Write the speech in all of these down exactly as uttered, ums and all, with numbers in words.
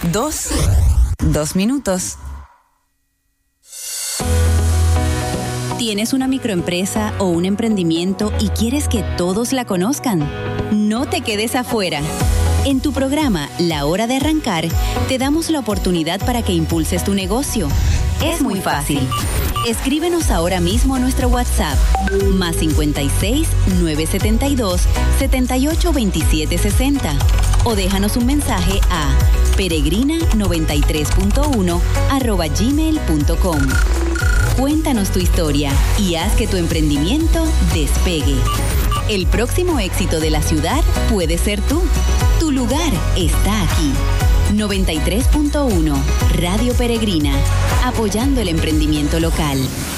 dos, dos minutos. ¿Tienes una microempresa o un emprendimiento y quieres que todos la conozcan? No te quedes afuera. En tu programa La Hora de Arrancar, te damos la oportunidad para que impulses tu negocio. Es muy fácil. Escríbenos ahora mismo a nuestro WhatsApp, más cincuenta y seis, nueve setenta y dos, setenta y ocho veintisiete sesenta, o déjanos un mensaje a peregrina noventa y tres punto uno arroba gmail punto com. Cuéntanos tu historia y haz que tu emprendimiento despegue. El próximo éxito de la ciudad puede ser tú. Tu lugar está aquí. noventa y tres punto uno Radio Peregrina, apoyando el emprendimiento local.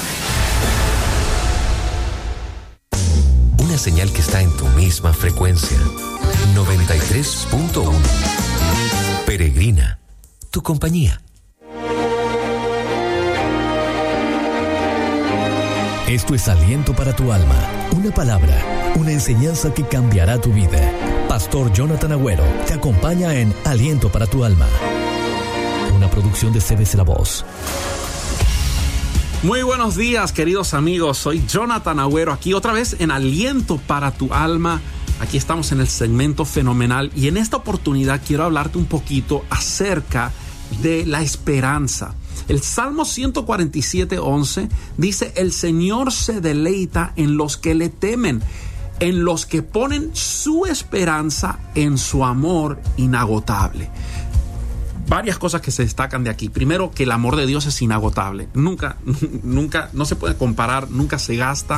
Una señal que está en tu misma frecuencia. noventa y tres punto uno Peregrina, tu compañía. Esto es Aliento para tu alma, una palabra, una enseñanza que cambiará tu vida. Pastor Jonathan Agüero te acompaña en Aliento para tu alma, una producción de C B C La Voz. Muy buenos días, queridos amigos, soy Jonathan Agüero, aquí otra vez en Aliento para tu alma. Aquí estamos en el segmento fenomenal y en esta oportunidad quiero hablarte un poquito acerca de la esperanza. El Salmo ciento cuarenta y siete, once dice: el Señor se deleita en los que le temen, en los que ponen su esperanza en su amor inagotable. Varias cosas que se destacan de aquí. Primero, que el amor de Dios es inagotable. Nunca, nunca, no se puede comparar, nunca se gasta.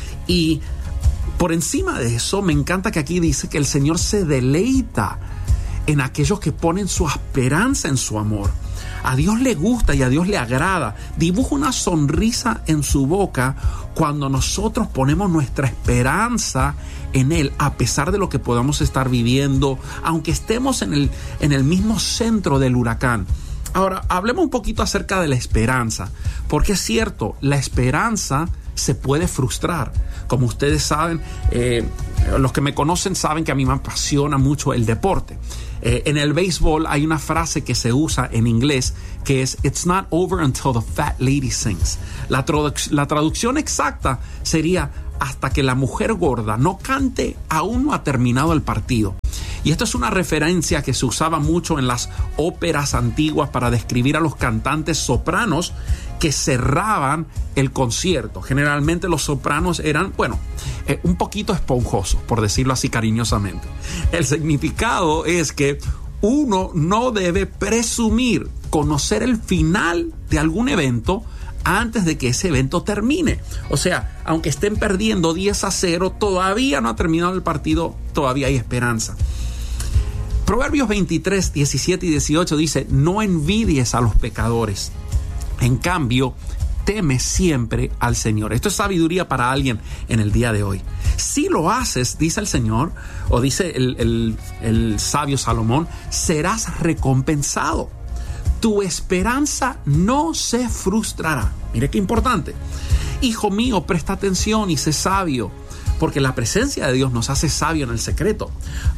Y por encima de eso, me encanta que aquí dice que el Señor se deleita en aquellos que ponen su esperanza en su amor. A Dios le gusta y a Dios le agrada. Dibuja una sonrisa en su boca cuando nosotros ponemos nuestra esperanza en Él, a pesar de lo que podamos estar viviendo, aunque estemos en el, en el mismo centro del huracán. Ahora, hablemos un poquito acerca de la esperanza, porque es cierto, la esperanza se puede frustrar. Como ustedes saben, eh, los que me conocen saben que a mí me apasiona mucho el deporte. Eh, en el béisbol hay una frase que se usa en inglés que es "It's not over until the fat lady sings". La, traduc- la traducción exacta sería: hasta que la mujer gorda no cante, aún no ha terminado el partido. Y esto es una referencia que se usaba mucho en las óperas antiguas para describir a los cantantes sopranos que cerraban el concierto. Generalmente los sopranos eran, bueno, eh, un poquito esponjosos, por decirlo así cariñosamente. El significado es que uno no debe presumir conocer el final de algún evento antes de que ese evento termine. O sea, aunque estén perdiendo diez a cero, todavía no ha terminado el partido, todavía hay esperanza. Proverbios veintitrés, diecisiete y dieciocho dice: no envidies a los pecadores, en cambio, teme siempre al Señor. Esto es sabiduría para alguien en el día de hoy. Si lo haces, dice el Señor, o dice el, el, el sabio Salomón, serás recompensado. Tu esperanza no se frustrará. Mire qué importante. Hijo mío, presta atención y sé sabio, porque la presencia de Dios nos hace sabio en el secreto.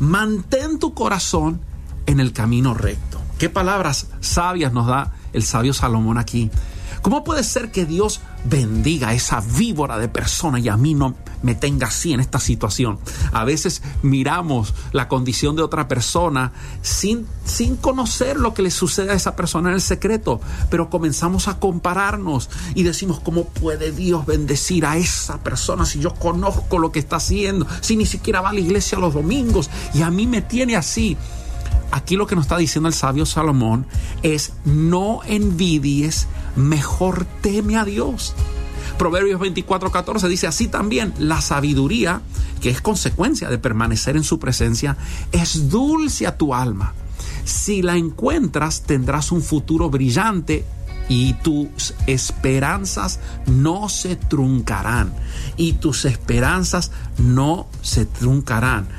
Mantén tu corazón en el camino recto. Qué palabras sabias nos da el sabio Salomón aquí. ¿Cómo puede ser que Dios bendiga a esa víbora de persona y a mí no me tenga así en esta situación? A veces miramos la condición de otra persona sin, sin conocer lo que le sucede a esa persona en el secreto, pero comenzamos a compararnos y decimos: ¿cómo puede Dios bendecir a esa persona si yo conozco lo que está haciendo, si ni siquiera va a la iglesia los domingos y a mí me tiene así? Aquí lo que nos está diciendo el sabio Salomón es: no envidies, mejor teme a Dios. Proverbios veinticuatro, catorce dice: así también la sabiduría, que es consecuencia de permanecer en su presencia, es dulce a tu alma. Si la encuentras, tendrás un futuro brillante y tus esperanzas no se truncarán. Y tus esperanzas no se truncarán.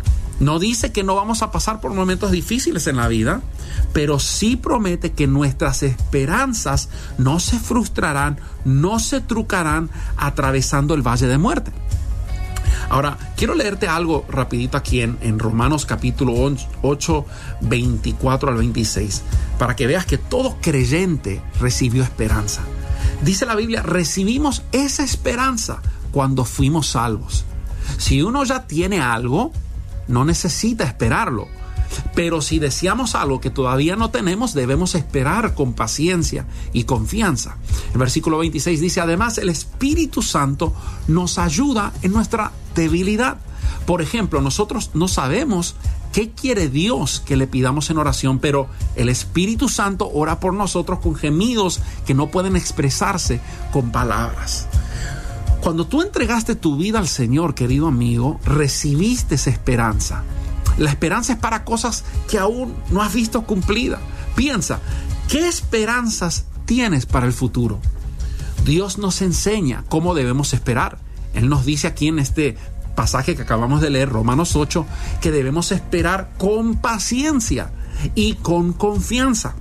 No dice que no vamos a pasar por momentos difíciles en la vida, pero sí promete que nuestras esperanzas no se frustrarán, no se trucarán atravesando el valle de muerte. Ahora, quiero leerte algo rapidito aquí en, en Romanos capítulo ocho, veinticuatro al veintiséis, para que veas que todo creyente recibió esperanza. Dice la Biblia, recibimos esa esperanza cuando fuimos salvos. Si uno ya tiene algo, no necesita esperarlo. Pero si deseamos algo que todavía no tenemos, debemos esperar con paciencia y confianza. El versículo veintiséis dice, además, el Espíritu Santo nos ayuda en nuestra debilidad. Por ejemplo, nosotros no sabemos qué quiere Dios que le pidamos en oración, pero el Espíritu Santo ora por nosotros con gemidos que no pueden expresarse con palabras. Cuando tú entregaste tu vida al Señor, querido amigo, recibiste esa esperanza. La esperanza es para cosas que aún no has visto cumplida. Piensa, ¿qué esperanzas tienes para el futuro? Dios nos enseña cómo debemos esperar. Él nos dice aquí en este pasaje que acabamos de leer, Romanos ocho, que debemos esperar con paciencia y con confianza.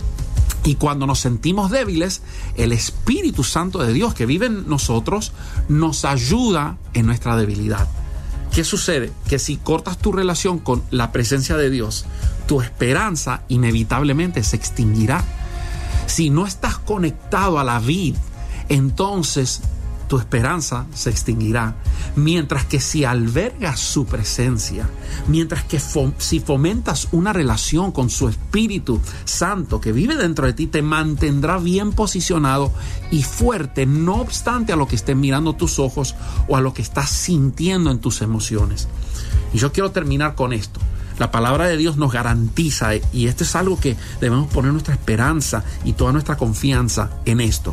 Y cuando nos sentimos débiles, el Espíritu Santo de Dios que vive en nosotros nos ayuda en nuestra debilidad. ¿Qué sucede? Que si cortas tu relación con la presencia de Dios, tu esperanza inevitablemente se extinguirá. Si no estás conectado a la vid, entonces tu esperanza se extinguirá. Mientras que si albergas su presencia, mientras que fom- si fomentas una relación con su Espíritu Santo que vive dentro de ti, te mantendrá bien posicionado y fuerte, no obstante a lo que estén mirando tus ojos o a lo que estás sintiendo en tus emociones. Y yo quiero terminar con esto. La palabra de Dios nos garantiza, y esto es algo que debemos poner nuestra esperanza y toda nuestra confianza en esto.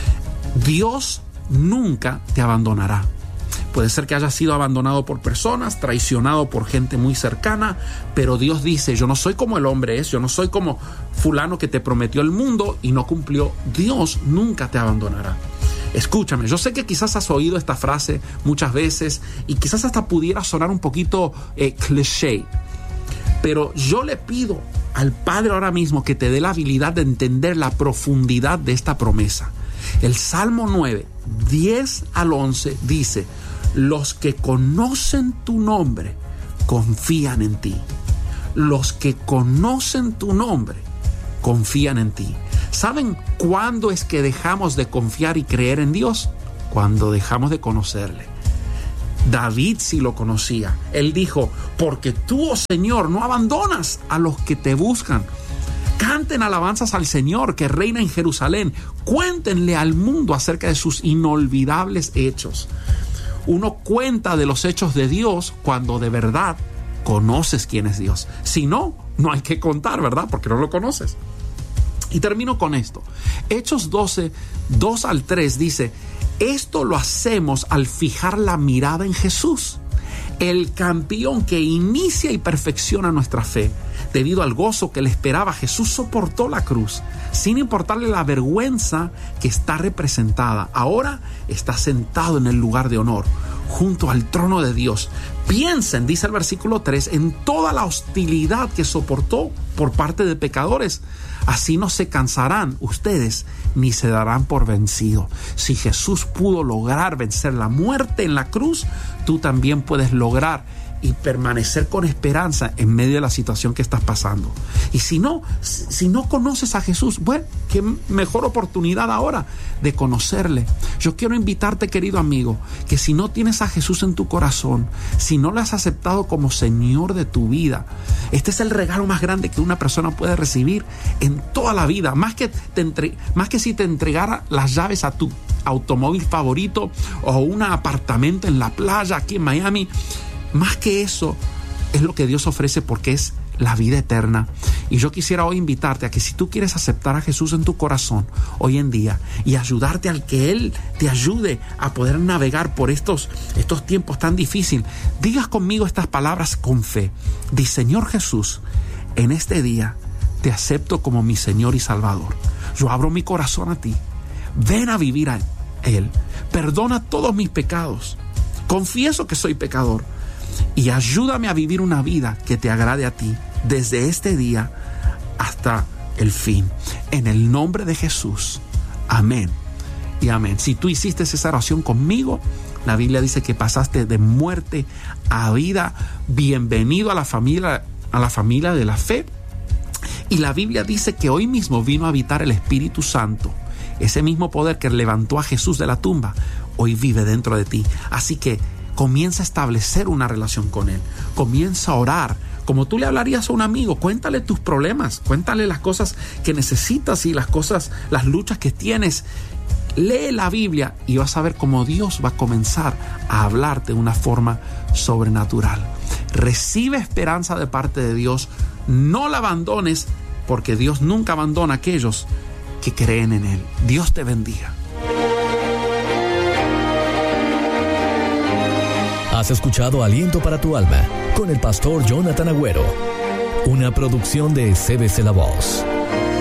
Dios nunca te abandonará. Puede ser que hayas sido abandonado por personas, traicionado por gente muy cercana, pero Dios dice, yo no soy como el hombre es, yo no soy como fulano que te prometió el mundo y no cumplió. Dios nunca te abandonará. Escúchame, yo sé que quizás has oído esta frase muchas veces y quizás hasta pudiera sonar un poquito eh, cliché, pero yo le pido al Padre ahora mismo que te dé la habilidad de entender la profundidad de esta promesa. El Salmo nueve, diez al once dice, los que conocen tu nombre confían en ti. Los que conocen tu nombre confían en ti. ¿Saben cuándo es que dejamos de confiar y creer en Dios? Cuando dejamos de conocerle. David sí lo conocía. Él dijo, porque tú, oh Señor, no abandonas a los que te buscan. Canten alabanzas al Señor que reina en Jerusalén. Cuéntenle al mundo acerca de sus inolvidables hechos. Uno cuenta de los hechos de Dios cuando de verdad conoces quién es Dios. Si no, no hay que contar, ¿verdad? Porque no lo conoces. Y termino con esto. Hechos doce, dos al tres dice, esto lo hacemos al fijar la mirada en Jesús, el campeón que inicia y perfecciona nuestra fe. Debido al gozo que le esperaba, Jesús soportó la cruz, sin importarle la vergüenza que está representada. Ahora está sentado en el lugar de honor, junto al trono de Dios. Piensen, dice el versículo tres, en toda la hostilidad que soportó por parte de pecadores. Así no se cansarán ustedes ni se darán por vencido. Si Jesús pudo lograr vencer la muerte en la cruz, tú también puedes lograr y permanecer con esperanza en medio de la situación que estás pasando. Y si no, si no conoces a Jesús, bueno, qué mejor oportunidad ahora de conocerle. Yo quiero invitarte, querido amigo, que si no tienes a Jesús en tu corazón, si no lo has aceptado como Señor de tu vida, este es el regalo más grande que una persona puede recibir en toda la vida. Más que, te entre, más que si te entregara las llaves a tu automóvil favorito o un apartamento en la playa aquí en Miami. Más que eso es lo que Dios ofrece, porque es la vida eterna. Y yo quisiera hoy invitarte a que si tú quieres aceptar a Jesús en tu corazón hoy en día y ayudarte al que Él te ayude a poder navegar por estos, estos tiempos tan difíciles, digas conmigo estas palabras con fe. Di, Señor Jesús, en este día te acepto como mi Señor y Salvador. Yo abro mi corazón a ti. Ven a vivir a Él. Perdona todos mis pecados. Confieso que soy pecador. Y ayúdame a vivir una vida que te agrade a ti desde este día hasta el fin. En el nombre de Jesús. Amén y amén. Si tú hiciste esa oración conmigo, La Biblia dice que pasaste de muerte a vida. Bienvenido a la familia, a la familia de la fe. Y la Biblia dice que hoy mismo vino a habitar el Espíritu Santo. Ese mismo poder que levantó a Jesús de la tumba, hoy vive dentro de ti. Así que comienza a establecer una relación con Él. Comienza a orar como tú le hablarías a un amigo. Cuéntale tus problemas, cuéntale las cosas que necesitas y las cosas, las luchas que tienes. Lee la Biblia y vas a ver cómo Dios va a comenzar a hablarte de una forma sobrenatural. Recibe esperanza de parte de Dios. No la abandones, porque Dios nunca abandona a aquellos que creen en Él. Dios te bendiga. Has escuchado Aliento para tu Alma con el pastor Jonathan Agüero, una producción de C B C La Voz.